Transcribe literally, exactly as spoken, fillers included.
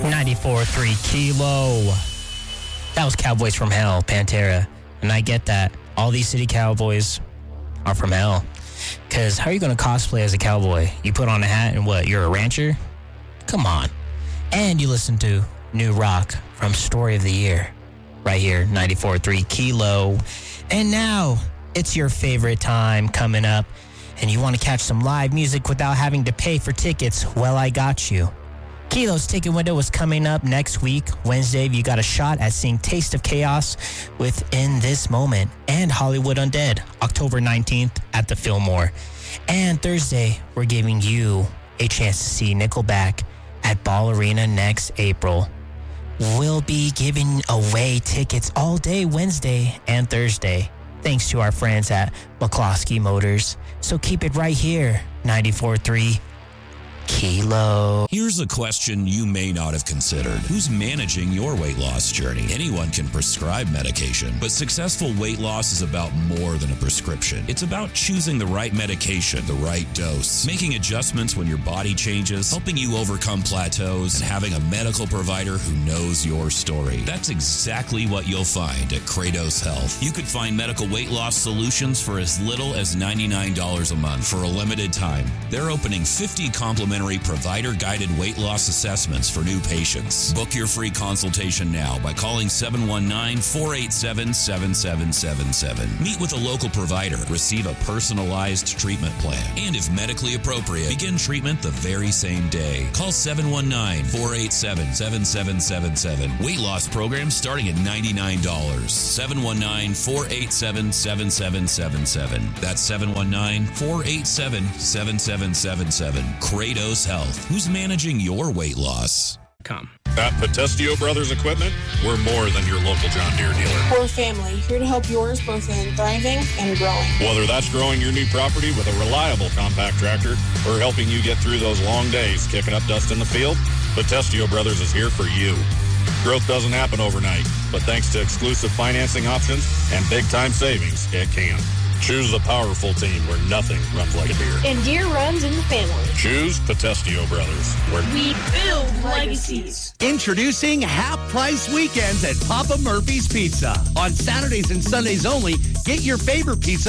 ninety-four point three Kilo. That was Cowboys from Hell, Pantera. And I get that. All these city cowboys are from hell. Because how are you going to cosplay as a cowboy? You put on a hat and what? You're a rancher? Come on. And you listen to New Rock from Story of the Year. Right here, ninety-four point three Kilo. And now, it's your favorite time coming up. And you want to catch some live music without having to pay for tickets? Well, I got you. Kilo's ticket window is coming up next week. Wednesday, you got a shot at seeing Taste of Chaos within this moment. And Hollywood Undead, October nineteenth at the Fillmore. And Thursday, we're giving you a chance to see Nickelback at Ball Arena next April. We'll be giving away tickets all day Wednesday and Thursday, thanks to our friends at McCloskey Motors. So keep it right here, ninety-four point three Kilo. Here's a question you may not have considered. Who's managing your weight loss journey? Anyone can prescribe medication, but successful weight loss is about more than a prescription. It's about choosing the right medication, the right dose, making adjustments when your body changes, helping you overcome plateaus, and having a medical provider who knows your story. That's exactly what you'll find at Kratos Health. You could find medical weight loss solutions for as little as ninety-nine dollars a month for a limited time. They're opening fifty complimentary provider-guided weight loss assessments for new patients. Book your free consultation now by calling seven one nine, four eight seven, seven seven seven seven. Meet with a local provider. Receive a personalized treatment plan. And if medically appropriate, begin treatment the very same day. Call seven one nine, four eight seven, seven seven seven seven. Weight loss program starting at ninety-nine dollars. seven one nine, four eight seven, seven seven seven seven. That's seven one nine, four eight seven, seven seven seven seven. Kratos Health. Who's managing your weight loss? Come. At Potestio Brothers Equipment, we're more than your local John Deere dealer. We're a family, here to help yours both in thriving and growing. Whether that's growing your new property with a reliable compact tractor or helping you get through those long days kicking up dust in the field, Potestio Brothers is here for you. Growth doesn't happen overnight, but thanks to exclusive financing options and big-time savings, it can. Choose the powerful team where nothing runs like a deer. And Deere runs in the family. Choose Potestio Brothers, where we build legacies. Introducing half-price weekends at Papa Murphy's Pizza. On Saturdays and Sundays only, get your favorite pizza